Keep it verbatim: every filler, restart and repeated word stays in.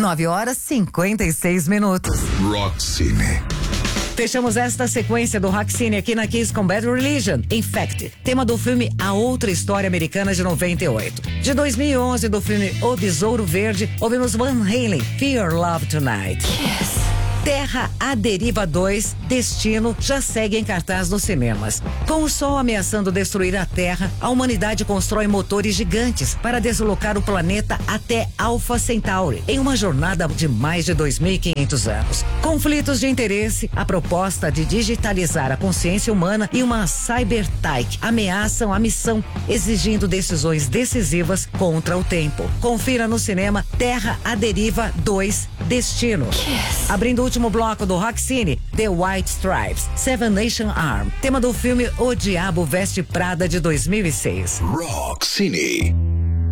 nove horas e cinquenta e seis minutos. Rock Cine. Fechamos esta sequência do Rock Cine aqui na Kiss com Bad Religion, Infected, tema do filme A Outra História Americana de noventa e oito. De dois mil e onze, do filme O Besouro Verde, ouvimos Van Halen, Fear Love Tonight. Yes. Terra à Deriva dois, Destino, já segue em cartaz nos cinemas. Com o Sol ameaçando destruir a Terra, a humanidade constrói motores gigantes para deslocar o planeta até Alpha Centauri, em uma jornada de mais de dois mil e quinhentos anos. Conflitos de interesse, a proposta de digitalizar a consciência humana e uma cybertech ameaçam a missão, exigindo decisões decisivas contra o tempo. Confira no cinema Terra à Deriva dois, Destino. Yes. Abrindo o último bloco do Rock Cine, The White Stripes, Seven Nation Army, tema do filme O Diabo Veste Prada de dois mil e seis. Rock Cine.